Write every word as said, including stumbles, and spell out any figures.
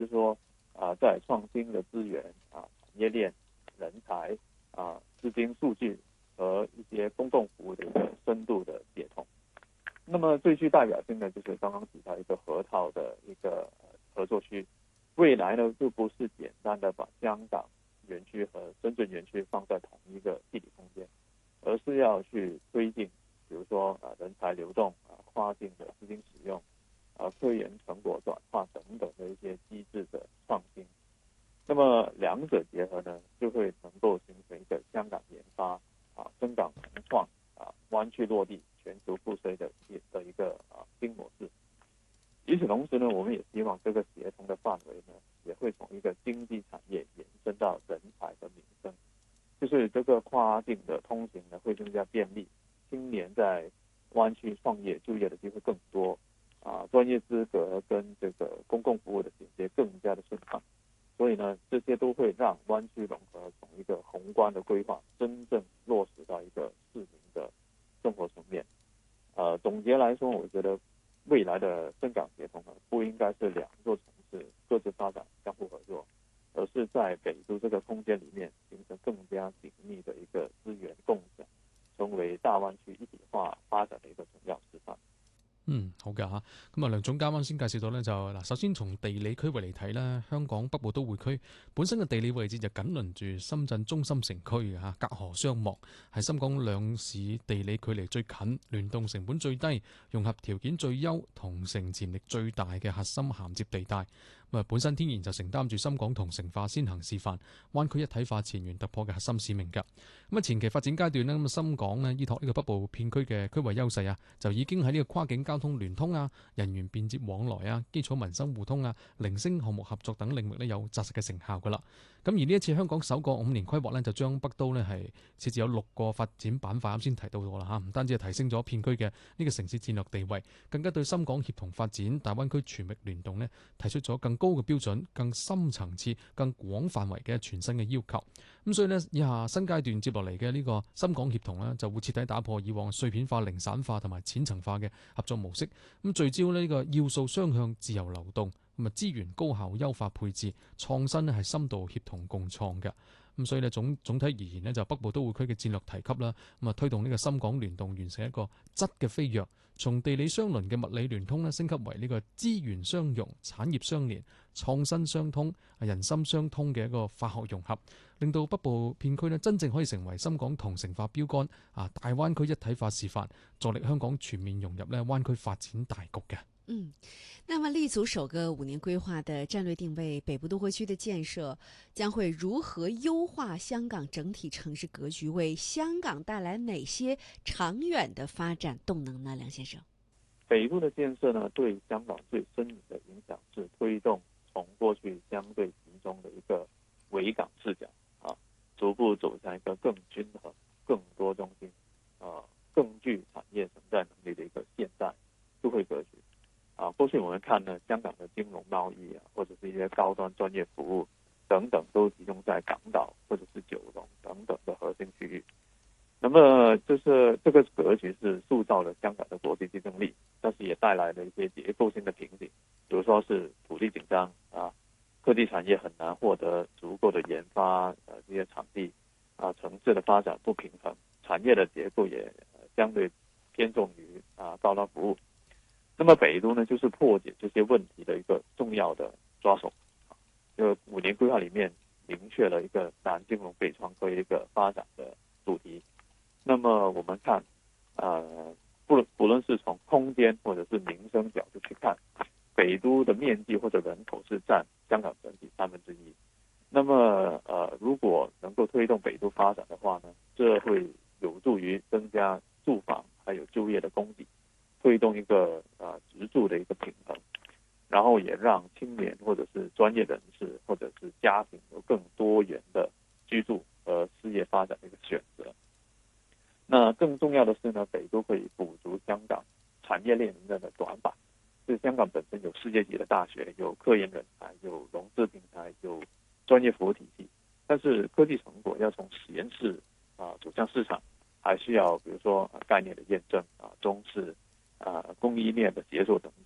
就是说啊，在创新的资源啊、产业链、人才啊、资金、数据和一些公共服务的一个深度的协同。那么最具代表性的就是刚刚提到一个河套的一个合作区，未来呢就不是简单的把香港园区和深圳园区放在同一个地理空间，而是要去推进，比如说啊人才流动啊、跨境的资金使用啊、科研成果转化等等的一些机制的创新。那么两者结合呢，就会能够形成一个香港研发啊、深港同创啊、湾区落地、全球赋税的的一个啊新模式。与此同时呢，我们也希望这个协同的范围呢，也会从一个经济产业延伸到人才和民生，就是这个跨境的通行呢会更加便利，青年在湾区创业就业的机会更多啊，专业资格跟这个公共服务的衔接更加的顺畅。所以呢，这些都会让湾区融合从一个宏观的规划，真正落实到一个市民的生活层面。呃，总结来说，我觉得未来的深港协同呢，不应该是两座城市各自发展、相互合作，而是在北都这个空間裏面形成更加緊密的一個資源共享，成為大灣區一體化發展的一個重要示範。 嗯，好㗎嚇。咁啊，梁總監啱先介紹到咧，就嗱，首先從地理區域嚟睇咧，香港北部都會區本身嘅地理位置就緊鄰住深圳中心城區嘅嚇，隔河相望，係深港兩市地理距離最近、聯動成本最低、融合條件最優、同城潛力最大嘅核心銜接地帶。咁啊，本身天然就承擔住深港同城化先行示範、灣區一體化前沿突破嘅核心使命㗎。咁啊，前期發展階段呢，咁啊深港呢依託呢個北部片區嘅區位優勢啊，就已經喺呢個跨境交通聯通啊、人員便捷往來啊、基礎民生互通啊、零星項目合作等領域呢有紮實嘅成效㗎啦。咁而呢一次香港首個五年規劃呢，就將北都呢係設置有六個發展板塊，啱先提到咗啦嚇，唔單止係提升咗片區嘅呢個城市戰略地位，更加對深港協同發展、大灣區全域聯動呢提出咗更高嘅標準、更深層次、更廣範圍嘅全新嘅要求。咁所以呢，以下新階段接落嚟嘅呢個深港協同呢，就會徹底打破以往碎片化、零散化同埋淺層化嘅合作模式。咁聚焦呢個要素雙向、自由流動，咁啊資源高效優化配置，創新呢係深度協同共創嘅。咁所以呢，總總體而言呢，就北部都會區嘅戰略提級啦，咁啊推動呢個深港聯動，完成一個質嘅飛躍，從地理相鄰嘅物理聯通呢，升級為呢個資源相融、產業相連、創新相通、人心相通嘅一個化學融合，令到北部片區呢真正可以成為深港同城化標杆啊，大灣區一體化示範，助力香港全面融入呢灣區發展大局嘅。 嗯，那麼立足首個五年規劃的戰略定位，北部都會區的建設將會如何優化香港整體城市格局，為香港帶來哪些長遠的發展動能呢？梁先生， 北部的建設呢，對香港最深遠的影響是推動從過去相對集中的一個維港視角啊，逐步走向一個更均衡、更多中心啊、更具產業承載能力的一個現代都會格局。啊，過去我們看呢，香港的金融貿易啊，或者是一些高端專業服務等等，都集中在港島或者是九龍等等的核心區域。那麼就是這個格局是塑造了香港的國際競爭力，但是也帶來了一些結構性的瓶頸，比如說是土地緊張啊，科技產業很難獲得足夠的研發呃這些場地啊，城市的發展不平衡，產業的結構也相對偏重於啊高端服務。那麼北都呢，就是破解這些問題的一個重要的抓手。就五年規劃裡面明確了一個南金融北創科一個發展的主題。那麼我們看，呃，不不論是從空間或者是民生角度去看，北都的面積或者人口是佔香港整體三分之一。那麼呃，如果能夠推動北都發展的話呢，這會有助於增加住房還有就業的供給。推動一個啊直住的一個平衡，然後也讓青年或者是專業人士或者是家庭有更多元的居住和事業發展的一個選擇。那更重要的是呢，北都可以補足香港產業鏈的短板。就是香港本身有世界級的大學，有科研人才，有融資平台，有專業服務體系，但是科技成果要從實驗室啊走向市場，還需要比如說概念的驗證啊，中式啊，供應鏈的協作等